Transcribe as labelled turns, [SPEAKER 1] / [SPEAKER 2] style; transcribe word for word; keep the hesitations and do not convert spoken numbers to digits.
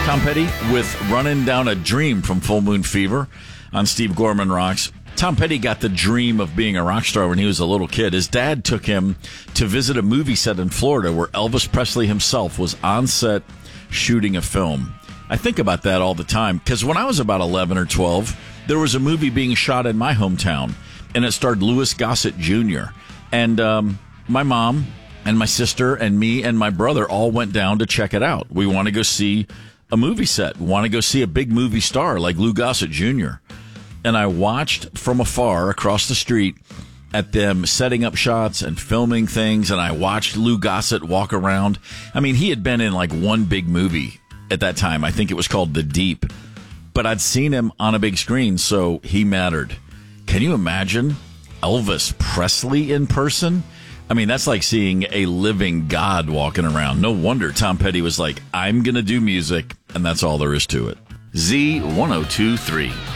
[SPEAKER 1] Tom Petty with Running Down a Dream from Full Moon Fever on Steve Gorman Rocks. Tom Petty got the dream of being a rock star when he was a little kid. His dad took him to visit a movie set in Florida where Elvis Presley himself was on set shooting a film. I think about that all the time because when I was about eleven or twelve, there was a movie being shot in my hometown, and it starred Louis Gossett Junior And um, my mom and my sister and me and my brother all went down to check it out. We want to go see a movie set. We want to go see a big movie star like Lou Gossett Junior And I watched from afar across the street at them setting up shots and filming things, and I watched Lou Gossett walk around. I mean, he had been in like one big movie at that time. I think it was called The Deep. But I'd seen him on a big screen, so he mattered. Can you imagine Elvis Presley in person? I mean, that's like seeing a living god walking around. No wonder Tom Petty was like, I'm going to do music, and that's all there is to it. Z ten twenty-three.